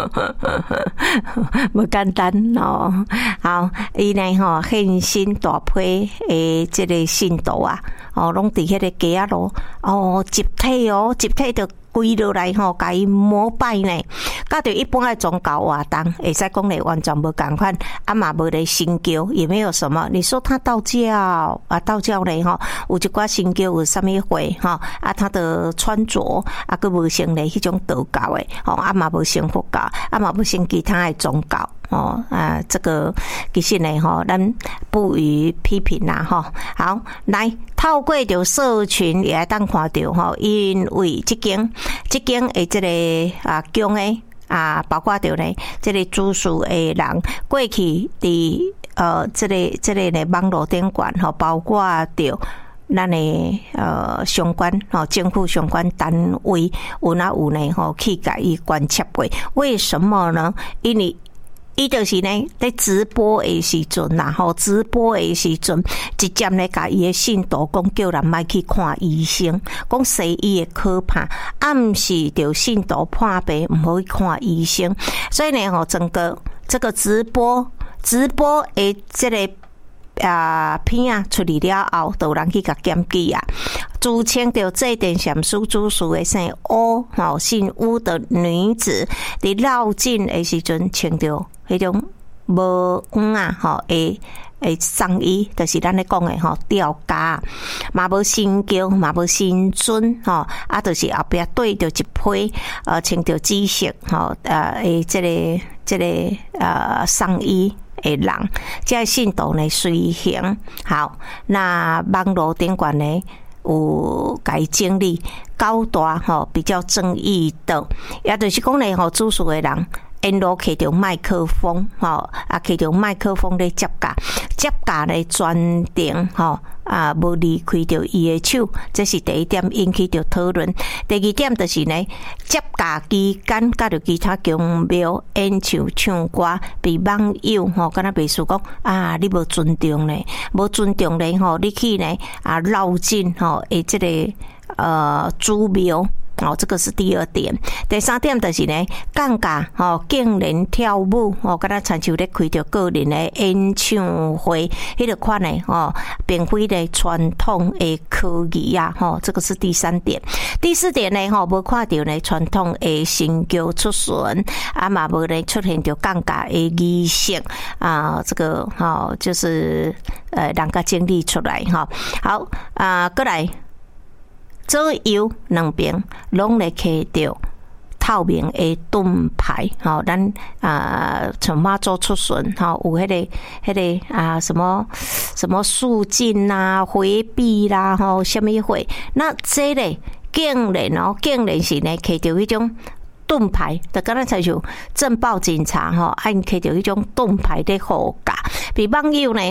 不简单哦。好，伊呢吼献身大批诶，这个信徒啊，哦，拢伫迄个街仔路哦，集体就跪落来吼，甲伊膜拜呢，甲着一般的宗教活动，会使讲咧完全无共款，啊嘛无咧神教，也没有什么。你说他道教啊，道教咧吼，有一寡神教有啥物会吼，啊他的穿着啊，佮无成咧迄种道教诶，吼啊嘛无成佛教，啊嘛无成其他的宗教。哦啊，这个其实呢，吼，咱不予批评啦，吼。好，来透过着社群也会当看到吼，因为即间诶，这个啊宫诶啊，包括着呢，这个主事诶人过去伫这个呢网络顶管吼，包括着咱的相关政府相关单位有呢吼去甲伊观察过，为什么呢？因为伊就是呢，在直播的时阵啦，吼，直播的时阵，直接呢，甲伊的信徒讲叫人莫去看医生，讲西医的可怕，暗示着信徒破病唔好去看医生，所以呢，吼，整个这个直播的这个片啊出嚟了后，就有人去甲检举啊。自称着这点禅师主事的姓乌姓乌的女子，伫绕境的时阵穿着迄种无黄啊诶上衣，就是咱咧讲的吊嘎，嘛无神教，嘛无神尊啊，就是后壁对着一批穿着紫色诶这个上衣。的人，这信徒呢随行好，那网络顶管呢有甲伊整理较大比较争议的，也就是讲呢主事的人。因路摕着麦克风，摕着麦克风咧接架咧专定，无离开着伊的手，这是第一点引起着讨论。第二点就是呢，接架期间，甲着其他宫庙演唱唱歌，被网友敢若袂输讲啊，你无尊重咧，无尊重咧你去呢绕境诶，这个祖庙。这个是第二点。第三点就是呢，降价竟然跳舞敢若亲像咧开着个人的演唱会，迄个款呢并非咧传统的科技啊这个是第三点。第四点呢无看到呢传统的神教出巡，啊嘛无咧出现着降价的仪式啊，这个就是人家整理出来好过来。左右两边拢咧摕着透明的盾牌，咱从妈祖出巡，有迄个什么肃静啦、回避啦，什么会？那这个竟然是呢摕着迄种盾牌，就敢若亲像镇暴警察按摕着迄种盾牌咧护驾，被网友呢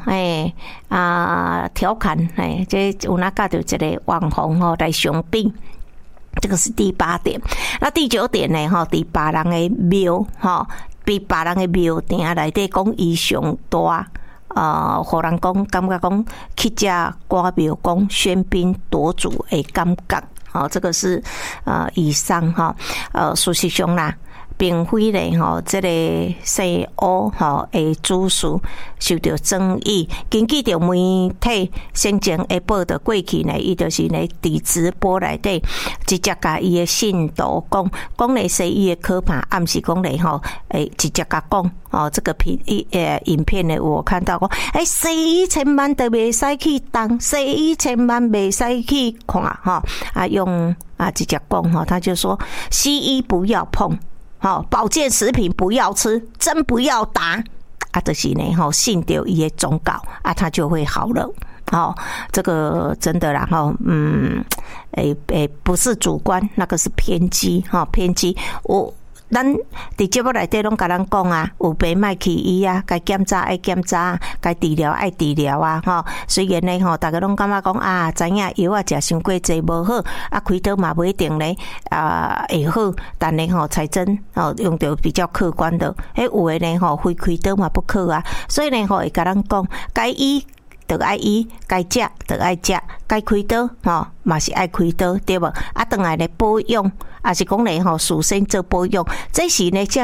调侃这有哪甲着一个网红来相比。这个是第八点。那第九点呢伫别人的庙比别人的庙埕内底讲伊上大互人讲感觉讲去遮歌庙讲喧宾夺主的感觉。这个是以上事实上啦，并非咧这个西欧的主事受到争议。根据着媒体先前会报道过去呢，伊就是呢伫直播内底直接甲伊的信徒讲咧西医的可怕，暗示讲咧直接甲讲这个影片呢，我看到讲西医千万都袂使去动，西医千万袂使去看用直接讲他就说西医不要碰。保健食品不要吃，针不要打就是呢信着伊的忠告他就会好了。这个真的啦不是主观，那个是偏激偏激。咱伫节目内底拢甲咱讲有病莫去医该检查爱检查，该治疗爱治疗虽然呢大家拢感觉讲知影药食伤过济无好开刀嘛不一定咧会好，但呢才真用着比较客观的，有的呢非开刀嘛不可所以呢会甲咱讲该医就爱医，该食就爱食，该开刀嘛是爱开刀，对无？转来咧保养，也是讲咧事先做保养，这是呢